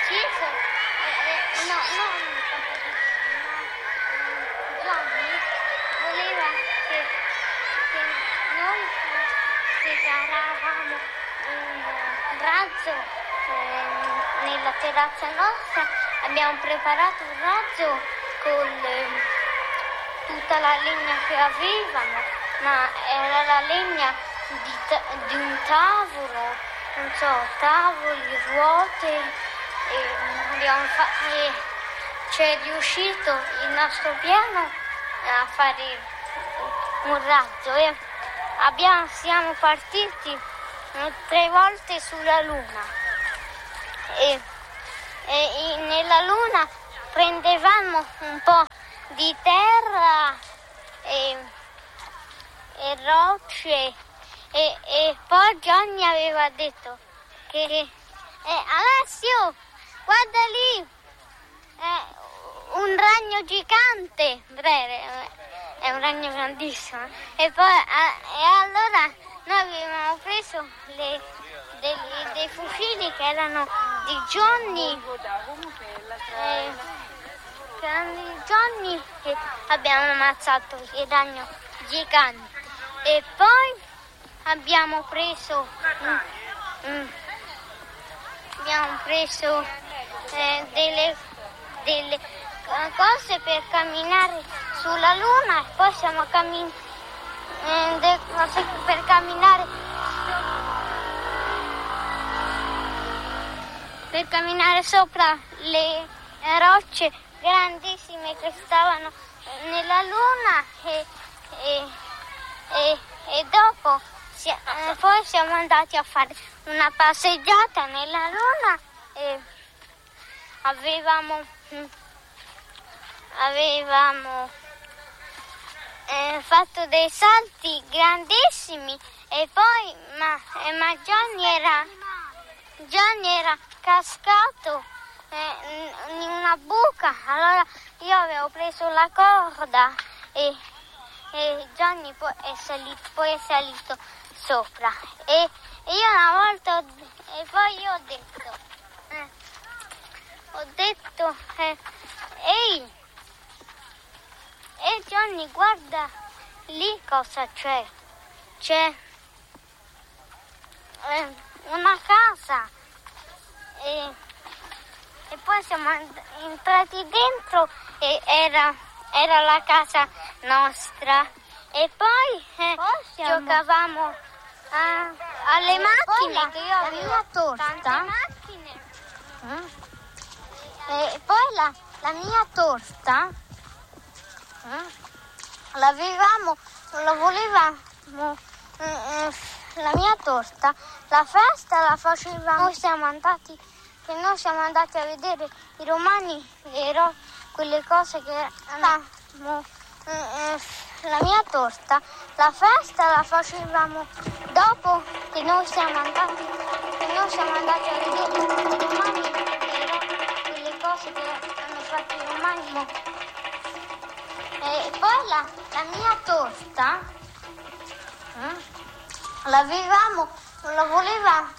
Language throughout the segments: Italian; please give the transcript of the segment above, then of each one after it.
Sì, no, Johnny voleva che noi preparavamo un razzo nella terrazza nostra. Abbiamo preparato un razzo con tutta la legna che avevamo, ma era la legna di un tavolo, non so, tavoli, ruote. E c'è riuscito il nostro piano a fare un razzo e siamo partiti 3 volte sulla Luna e nella Luna prendevamo un po' di terra e rocce e poi Johnny aveva detto che Alessio, guarda lì, un ragno gigante, è un ragno grandissimo. E poi allora noi avevamo preso dei fucili che erano di Johnny, e abbiamo ammazzato il ragno gigante. E poi abbiamo preso delle cose per camminare sulla Luna e poi siamo delle cose per camminare sopra le rocce grandissime che stavano nella Luna e dopo poi siamo andati a fare una passeggiata nella Luna e avevamo fatto dei salti grandissimi e poi ma Johnny era cascato in una buca, allora io avevo preso la corda e Johnny poi è salito sopra e io una volta e poi io ho detto ehi Johnny, guarda lì cosa c'è una casa e poi siamo entrati dentro e era la casa nostra e poi giocavamo alle macchine che io avevo tante macchine e poi la mia torta la volevamo la mia torta, la festa la facevamo, noi siamo andati a vedere i romani, quelle cose che andavamo, la mia torta, la festa la facevamo dopo che noi siamo andati a vedere i romani, quelle cose che hanno fatto i romani. E poi la mia torta la volevamo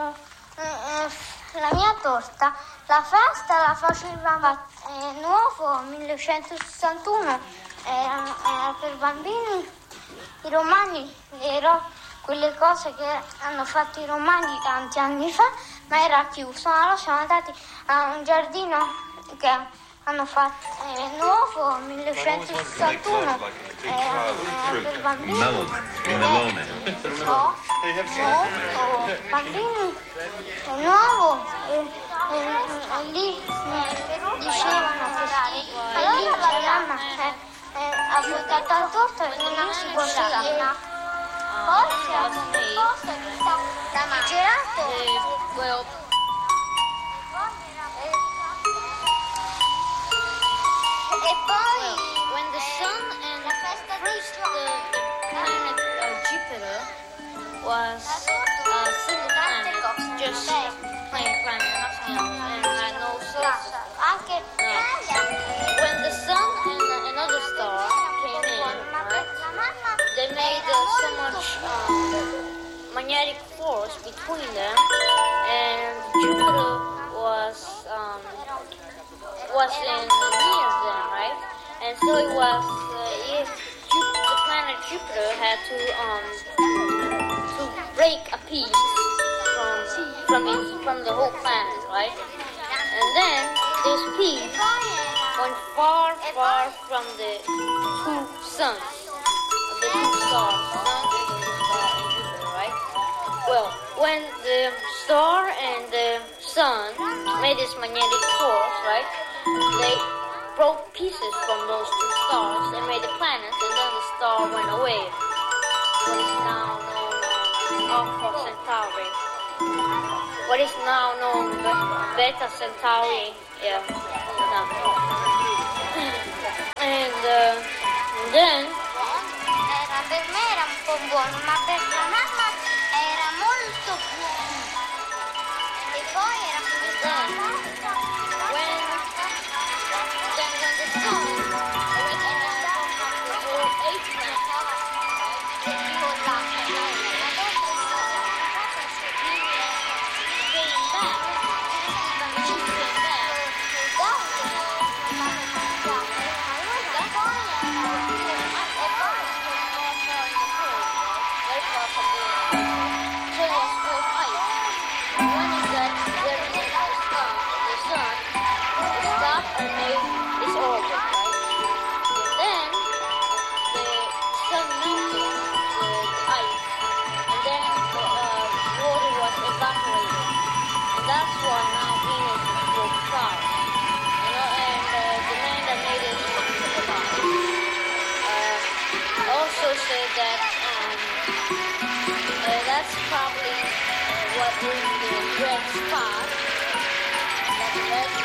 la mia torta, la festa la facevamo nuovo 1961, era per bambini, i romani, quelle cose che hanno fatto i romani tanti anni fa, ma era chiuso. Allora siamo andati a un giardino che hanno fatto nuovo 1961 per bambini bambini è nuovo e lì dicevano che allora la mamma ha portato la torta e non si può scegliere. Poi siamo nel posto che sta girato e poi when the sun and first the planet Jupiter was a single planet, just plain planet, nothing else, and had no source. When the sun and another star came in, right, they made so much magnetic force between them, and Jupiter was was in near them, right? And so it was if the planet Jupiter had to break a piece from the whole planet, right? And then this piece went far, far from the two suns, the two stars, Sun and the star and Jupiter, right? Well, when the star and the sun made this magnetic force, right? They broke pieces from those two stars and made the planets, and then the star went away. What is now known as Alpha Centauri. What is now known as Beta Centauri. Yeah. And then Per me era un po' buono, ma per la mamma era molto buono. E poi era when the sun the whole eight and made this orbit, right? Then the sun melted the ice, and then water was evaporated, and that's why now Venus is full of clouds. And the man that made it also said that that's probably what is the red spot. That's